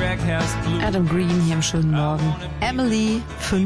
Adam Green hier im schönen Morgen. Emily,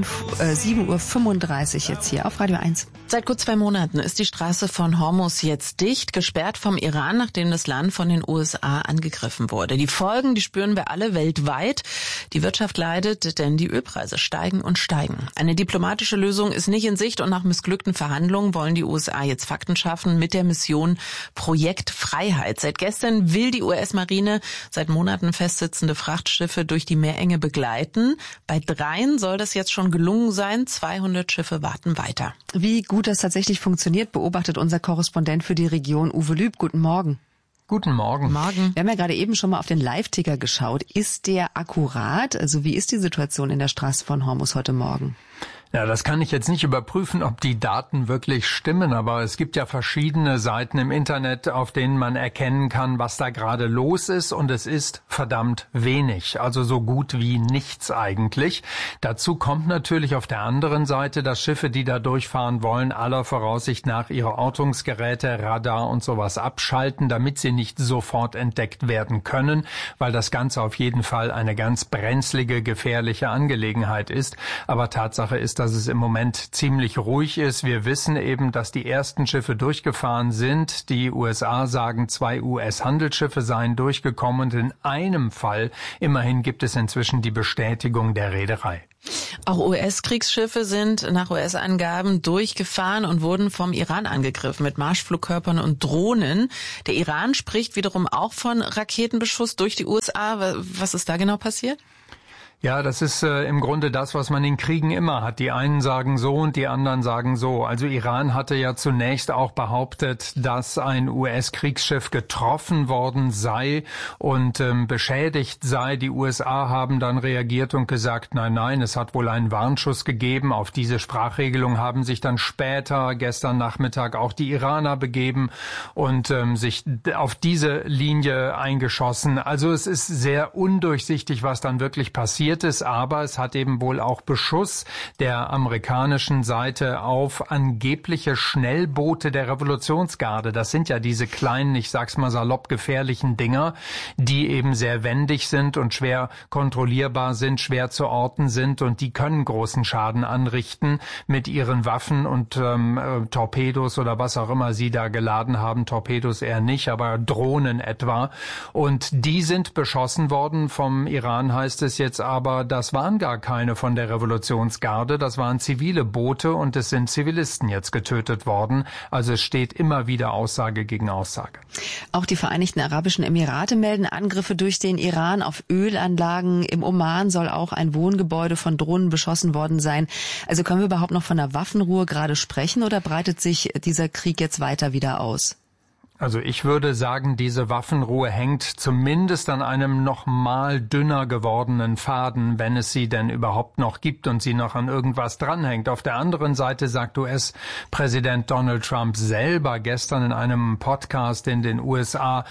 7:35 Uhr jetzt hier auf Radio 1. Seit gut 2 Monaten ist die Straße von Hormuz jetzt dicht, gesperrt vom Iran, nachdem das Land von den USA angegriffen wurde. Die Folgen, die spüren wir alle weltweit. Die Wirtschaft leidet, denn die Ölpreise steigen und steigen. Eine diplomatische Lösung ist nicht in Sicht und nach missglückten Verhandlungen wollen die USA jetzt Fakten schaffen mit der Mission Projekt Freiheit. Seit gestern will die US-Marine seit Monaten festsitzende Frachtschiffe durch die Meerenge begleiten. Bei 3 soll das jetzt schon gelungen sein. 200 Schiffe warten weiter. Wie gut das tatsächlich funktioniert, beobachtet unser Korrespondent für die Region, Uwe Lüb. Guten Morgen. Guten Morgen. Wir haben ja gerade eben schon mal auf den Live-Ticker geschaut. Ist der akkurat? Also wie ist die Situation in der Straße von Hormuz heute Morgen? Ja, das kann ich jetzt nicht überprüfen, ob die Daten wirklich stimmen, aber es gibt ja verschiedene Seiten im Internet, auf denen man erkennen kann, was da gerade los ist, und es ist verdammt wenig, also so gut wie nichts eigentlich. Dazu kommt natürlich auf der anderen Seite, dass Schiffe, die da durchfahren wollen, aller Voraussicht nach ihre Ortungsgeräte, Radar und sowas abschalten, damit sie nicht sofort entdeckt werden können, weil das Ganze auf jeden Fall eine ganz brenzlige, gefährliche Angelegenheit ist. Aber Tatsache ist, dass es im Moment ziemlich ruhig ist. Wir wissen eben, dass die ersten Schiffe durchgefahren sind. Die USA sagen, 2 US-Handelsschiffe seien durchgekommen, und in einem Fall immerhin gibt es inzwischen die Bestätigung der Reederei. Auch US-Kriegsschiffe sind nach US-Angaben durchgefahren und wurden vom Iran angegriffen mit Marschflugkörpern und Drohnen. Der Iran spricht wiederum auch von Raketenbeschuss durch die USA. Was ist da genau passiert? Ja, das ist im Grunde das, was man in Kriegen immer hat. Die einen sagen so und die anderen sagen so. Also Iran hatte ja zunächst auch behauptet, dass ein US-Kriegsschiff getroffen worden sei und beschädigt sei. Die USA haben dann reagiert und gesagt, nein, es hat wohl einen Warnschuss gegeben. Auf diese Sprachregelung haben sich dann später, gestern Nachmittag, auch die Iraner begeben und sich auf diese Linie eingeschossen. Also es ist sehr undurchsichtig, was dann wirklich passiert ist, aber es hat eben wohl auch Beschuss der amerikanischen Seite auf angebliche Schnellboote der Revolutionsgarde. Das sind ja diese kleinen, ich sag's mal salopp, gefährlichen Dinger, die eben sehr wendig sind und schwer kontrollierbar sind, schwer zu orten sind, und die können großen Schaden anrichten mit ihren Waffen und Torpedos oder was auch immer sie da geladen haben. Torpedos eher nicht, aber Drohnen etwa. Und die sind beschossen worden vom Iran, heißt es jetzt aber, das waren gar keine von der Revolutionsgarde, das waren zivile Boote und es sind Zivilisten jetzt getötet worden. Also es steht immer wieder Aussage gegen Aussage. Auch die Vereinigten Arabischen Emirate melden Angriffe durch den Iran auf Ölanlagen. Im Oman soll auch ein Wohngebäude von Drohnen beschossen worden sein. Also können wir überhaupt noch von einer Waffenruhe gerade sprechen, oder breitet sich dieser Krieg jetzt weiter wieder aus? Also ich würde sagen, diese Waffenruhe hängt zumindest an einem noch mal dünner gewordenen Faden, wenn es sie denn überhaupt noch gibt und sie noch an irgendwas dranhängt. Auf der anderen Seite sagt US-Präsident Donald Trump selber gestern in einem Podcast in den USA,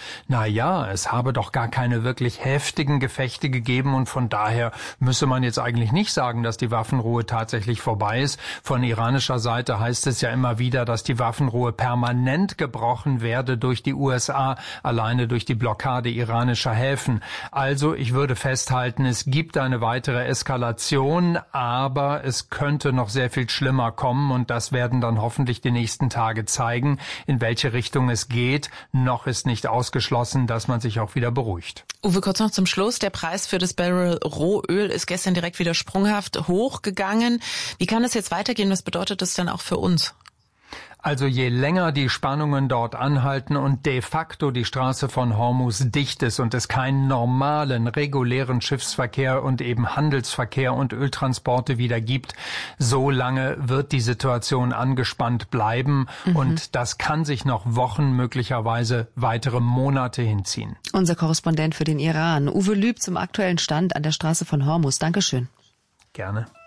es habe doch gar keine wirklich heftigen Gefechte gegeben und von daher müsse man jetzt eigentlich nicht sagen, dass die Waffenruhe tatsächlich vorbei ist. Von iranischer Seite heißt es ja immer wieder, dass die Waffenruhe permanent gebrochen werde durch die USA, alleine durch die Blockade iranischer Häfen. Also ich würde festhalten, es gibt eine weitere Eskalation, aber es könnte noch sehr viel schlimmer kommen und das werden dann hoffentlich die nächsten Tage zeigen, in welche Richtung es geht. Noch ist nicht ausgeschlossen, dass man sich auch wieder beruhigt. Uwe, kurz noch zum Schluss. Der Preis für das Barrel Rohöl ist gestern direkt wieder sprunghaft hochgegangen. Wie kann es jetzt weitergehen? Was bedeutet das denn auch für uns? Also je länger die Spannungen dort anhalten und de facto die Straße von Hormuz dicht ist und es keinen normalen, regulären Schiffsverkehr und eben Handelsverkehr und Öltransporte wieder gibt, so lange wird die Situation angespannt bleiben und das kann sich noch Wochen, möglicherweise weitere Monate hinziehen. Unser Korrespondent für den Iran, Uwe Lüb, zum aktuellen Stand an der Straße von Hormuz. Dankeschön. Gerne.